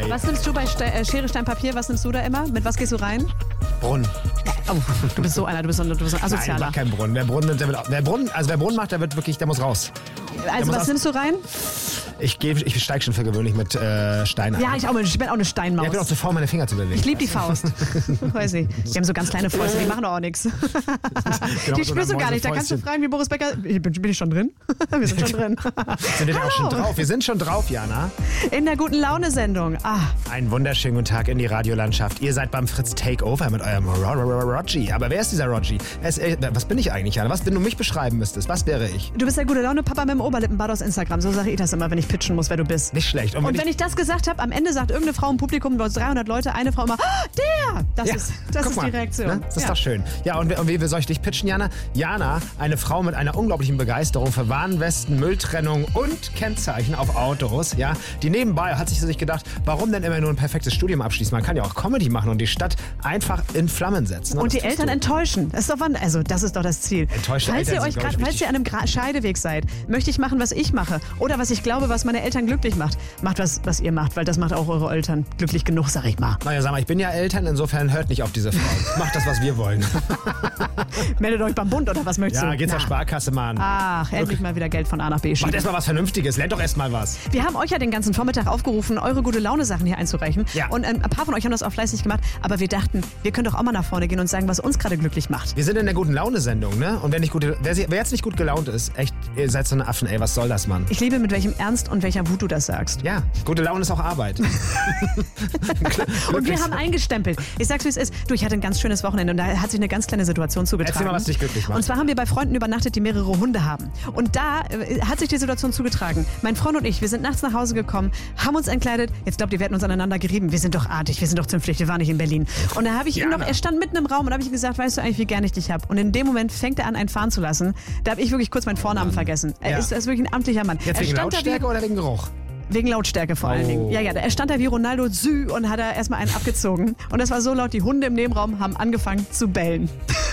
Was nimmst du bei Schere, Stein, Papier? Was nimmst du da immer? Mit was gehst du rein? Brunnen. Oh, du bist so einer, du bist ein Asozialer. Nein, mach keinen Brunnen. Wer Brunnen macht, der muss raus. Also was nimmst du rein? Ich steige schon für gewöhnlich mit Stein ein. Ja, ich bin auch eine Steinmaus. Ja, ich bin auch zu faul, meine Finger zu bewegen. Ich liebe die Faust. Weiß ich. Die haben so ganz kleine Fäuste, die machen doch auch nichts. Genau, Die spürst du gar nicht. Da kannst du fragen, wie Boris Becker. Bin ich schon drin? Wir sind schon drin. Sind wir denn auch schon drauf? Wir sind schon drauf, Jana. In der guten Laune-Sendung. Einen wunderschönen guten Tag in die Radiolandschaft. Ihr seid beim Fritz Takeover mit eurem Rogi. Aber wer ist dieser Rogi? Was bin ich eigentlich, Jana? Wenn du mich beschreiben müsstest, was wäre ich? Du bist der gute Laune-Papa mit dem Oberlippenbart aus Instagram. So sage ich das immer, wenn ich pitchen muss, wer du bist. Nicht schlecht. Und wenn ich das gesagt habe, am Ende sagt irgendeine Frau im Publikum, über 300 Leute, eine Frau immer, der! Das ist die Reaktion. Ne? Das ist doch schön. Ja, und wie soll ich dich pitchen, Jana? Jana, eine Frau mit einer unglaublichen Begeisterung für Warnwesten, Mülltrennung und Kennzeichen auf Autos, ja, die nebenbei hat sich gedacht, warum denn immer nur ein perfektes Studium abschließen? Man kann ja auch Comedy machen und die Stadt einfach in Flammen setzen. Und die Eltern enttäuschen. Das ist doch das Ziel. Enttäuschte Falls Eltern ihr an einem Scheideweg seid, möchte ich machen, was ich mache. Oder was ich glaube, was meine Eltern glücklich macht. Macht was ihr macht, weil das macht auch eure Eltern glücklich genug, sag ich mal. Naja, sag mal, ich bin ja Eltern, insofern hört nicht auf diese Frau. Macht das, was wir wollen. Meldet euch beim Bund oder was möchtest du? Ja, geht zur Sparkasse, Mann. Ach, endlich mal wieder Geld von A nach B schieben. Macht erstmal was Vernünftiges, lernt doch erstmal was. Wir haben euch ja den ganzen Vormittag aufgerufen, eure gute Laune-Sachen hier einzureichen. Ja. Und ein paar von euch haben das auch fleißig gemacht. Aber wir dachten, wir können doch auch mal nach vorne gehen und sagen, was uns gerade glücklich macht. Wir sind in der guten Laune-Sendung, ne? Und wer jetzt nicht gut gelaunt ist, echt, ihr seid so eine Affen, ey, was soll das, Mann? Ich liebe, mit welchem Ernst und welcher Wut du das sagst. Ja, gute Laune ist auch Arbeit. Und wir haben eingestempelt. Ich sag's, wie es ist. Du, ich hatte ein ganz schönes Wochenende und da hat sich eine ganz kleine Situation zugetragen. Erzähl mal, was dich glücklich macht. Und zwar haben wir bei Freunden übernachtet, die mehrere Hunde haben. Und da hat sich die Situation zugetragen. Mein Freund und ich, wir sind nachts nach Hause gekommen, haben uns entkleidet. Jetzt glaubt ihr, wir hätten uns aneinander gerieben. Wir sind doch artig, wir sind doch zünftig, wir waren nicht in Berlin. Und da habe ich ihm er stand mitten im Raum und habe ich ihm gesagt, weißt du eigentlich, wie gern ich dich habe? Und in dem Moment fängt er an, einen fahren zu lassen. Da habe ich wirklich kurz meinen Vornamen vergessen. Er ist wirklich ein amtlicher Mann. Jetzt wegen Lautstärke oder wegen Geruch? Wegen Lautstärke vor allen Dingen. Ja, er stand da wie Ronaldo und hat da erstmal einen abgezogen. Und das war so laut, die Hunde im Nebenraum haben angefangen zu bellen.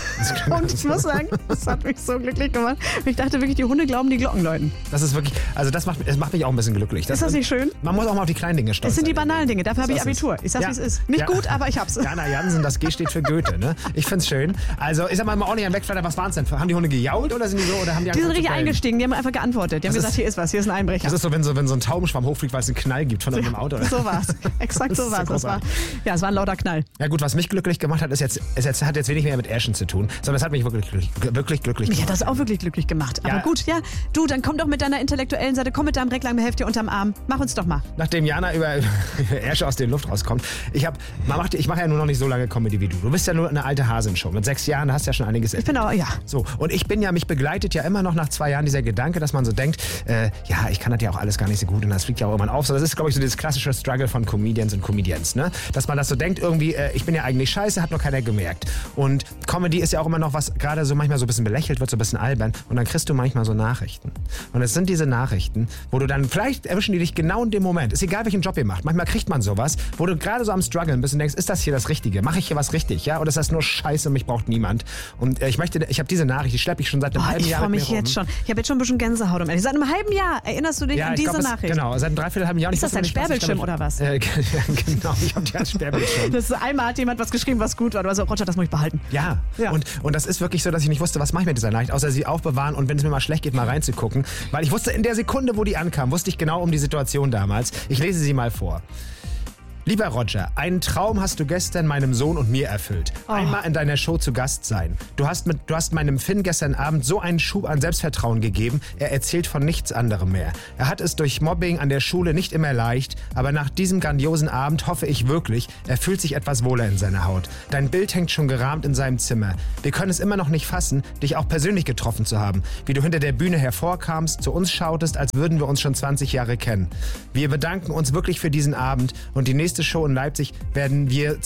Und ich muss sagen, das hat mich so glücklich gemacht. Ich dachte wirklich, die Hunde glauben, die Glocken läuten. Das ist wirklich, also das macht mich auch ein bisschen glücklich. Ist das nicht schön? Man muss auch mal auf die kleinen Dinge stolz sein. Das sind die banalen Dinge, dafür habe ich Abitur. Ich sag's, wie es ist. Nicht gut, aber ich hab's. Jana Jansen, das G steht für Goethe, ne? Ich find's schön. Also, ich sag mal ordentlich am Wegflattern, was waren's denn? Haben die Hunde gejault oder sind die so? Oder haben die sind richtig eingestiegen, die haben einfach geantwortet. Die haben gesagt, hier ist was, hier ist ein Einbrecher. Das ist so, wenn so ein Taubenschwamm hochfliegt, weil es einen Knall gibt von einem Auto. So war's. Exakt so war's. Es war ein lauter Knall. Ja gut, was mich glücklich gemacht hat, hat jetzt wenig mehr mit Action zu tun, sondern es hat mich wirklich glücklich gemacht. Mich hat das auch wirklich glücklich gemacht. Aber gut, ja, du, dann komm doch mit deiner intellektuellen Seite, komm mit deinem Reklamheft hier unterm Arm. Mach uns doch mal. Nachdem Jana über Ärsche aus der Luft rauskommt, ich mache ja nur noch nicht so lange Comedy wie du. Du bist ja nur eine alte Hasin schon. Mit 6 Jahren hast du ja schon einiges erlebt. Ich bin auch, ja. So, und mich begleitet ja immer noch nach 2 Jahren dieser Gedanke, dass man so denkt, ich kann das ja auch alles gar nicht so gut und das fliegt ja auch irgendwann auf. So, das ist, glaube ich, so dieses klassische Struggle von Comedians und Comedians, ne? Dass man das so denkt, irgendwie, ich bin ja eigentlich scheiße, hat noch keiner gemerkt. Und Comedy ist ja auch immer noch was, gerade so manchmal so ein bisschen belächelt wird, so ein bisschen albern. Und dann kriegst du manchmal so Nachrichten. Und es sind diese Nachrichten, wo du dann, vielleicht erwischen die dich genau in dem Moment. Ist egal, welchen Job ihr macht. Manchmal kriegt man sowas, wo du gerade so am Struggeln bist und denkst, ist das hier das Richtige? Mache ich hier was richtig? Ja? Oder ist das nur Scheiße und mich braucht niemand? Und ich habe diese Nachricht, die schleppe ich schon seit einem halben Jahr. Ich freue mich jetzt schon. Ich habe jetzt schon ein bisschen Gänsehaut um ehrlich. Seit einem halben Jahr erinnerst du dich an diese Nachricht? Genau, seit einem dreiviertelhalben Jahr. Ist das dein Sperrbildschirm oder was? Genau, ich habe die als Sperrbildschirm. Einmal hat jemand was geschrieben, was gut war. Du hast gesagt, Roger, das muss ich behalten. Ja. Und das ist wirklich so, dass ich nicht wusste, was mache ich mit dieser Nachricht, außer sie aufbewahren und wenn es mir mal schlecht geht, mal reinzugucken. Weil ich wusste, in der Sekunde, wo die ankam, wusste ich genau um die Situation damals. Ich lese sie mal vor. Lieber Roger, einen Traum hast du gestern meinem Sohn und mir erfüllt. Einmal in deiner Show zu Gast sein. Du hast meinem Finn gestern Abend so einen Schub an Selbstvertrauen gegeben, er erzählt von nichts anderem mehr. Er hat es durch Mobbing an der Schule nicht immer leicht, aber nach diesem grandiosen Abend hoffe ich wirklich, er fühlt sich etwas wohler in seiner Haut. Dein Bild hängt schon gerahmt in seinem Zimmer. Wir können es immer noch nicht fassen, dich auch persönlich getroffen zu haben. Wie du hinter der Bühne hervorkamst, zu uns schautest, als würden wir uns schon 20 Jahre kennen. Wir bedanken uns wirklich für diesen Abend und die nächste Show in Leipzig werden wir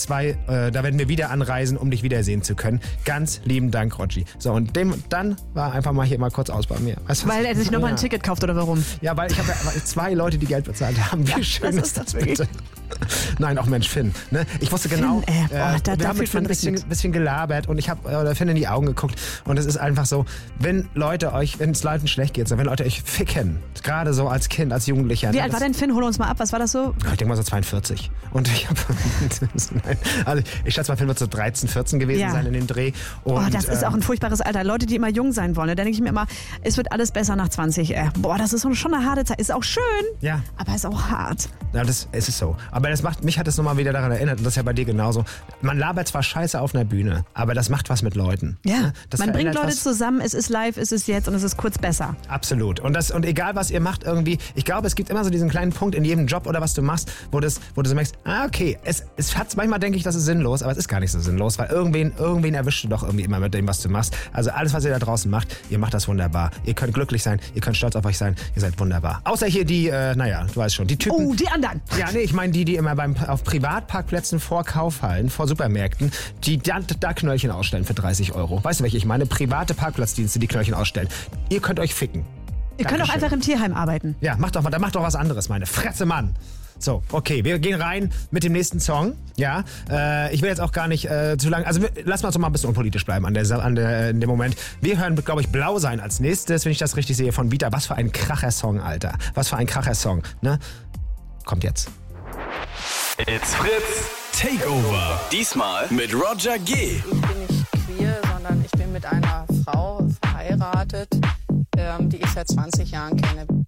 wieder anreisen, um dich wiedersehen zu können. Ganz lieben Dank, Rogi. So, und dann war einfach mal hier mal kurz aus bei mir. Weil er sich nochmal ein Ticket kauft, oder warum? Ja, weil ich habe 2 Leute, die Geld bezahlt haben. Wie schön ist das bitte? Nein, auch Mensch, Finn. Ne? Ich wusste genau, wir haben mit Finn ein bisschen gelabert und ich habe Finn in die Augen geguckt und es ist einfach so, wenn es Leuten schlecht geht, wenn Leute euch ficken, gerade so als Kind, als Jugendlicher. Wie alt war denn Finn? Hol uns mal ab, was war das so? Ich denke mal so 42. Und ich habe, also ich schätze mal, Finn wird so 13, 14 gewesen sein in dem Dreh. Und, das ist auch ein furchtbares Alter. Leute, die immer jung sein wollen, da denke ich mir immer, es wird alles besser nach 20. Boah, das ist schon eine harte Zeit. Ist auch schön, aber ist auch hart. Ja, es ist so. Aber mich hat es nochmal wieder daran erinnert, und das ist ja bei dir genauso. Man labert zwar scheiße auf einer Bühne, aber das macht was mit Leuten. Ja, man bringt Leute zusammen, es ist live, es ist jetzt und es ist kurz besser. Absolut. Und egal, was ihr macht irgendwie, ich glaube, es gibt immer so diesen kleinen Punkt in jedem Job oder was du machst, wo du so merkst, okay, manchmal denke ich, das ist sinnlos, aber es ist gar nicht so sinnlos, weil irgendwen erwischst du doch irgendwie immer mit dem, was du machst. Also alles, was ihr da draußen macht, ihr macht das wunderbar. Ihr könnt glücklich sein, ihr könnt stolz auf euch sein, ihr seid wunderbar. Außer hier die, du weißt schon, die Typen. Oh, die anderen. Ja, nee, ich meine die immer auf Privatparkplätzen vor Kaufhallen, vor Supermärkten, die da Knöllchen ausstellen für 30 €. Weißt du, welche ich meine? Private Parkplatzdienste, die Knöllchen ausstellen. Ihr könnt euch ficken. Ihr könnt auch einfach im Tierheim arbeiten. Ja, macht doch was anderes, meine Fresse, Mann. So, okay, wir gehen rein mit dem nächsten Song. Ja, ich will jetzt auch gar nicht zu lange, also lass mal so mal ein bisschen unpolitisch bleiben in dem Moment. Wir hören, glaube ich, Blau sein als nächstes, wenn ich das richtig sehe, von Vita. Was für ein Kracher-Song, Alter. Was für ein Kracher-Song, ne? Kommt jetzt. It's Fritz Takeover. Diesmal mit Roger G. Ich bin nicht queer, sondern ich bin mit einer Frau verheiratet, die ich seit 20 Jahren kenne.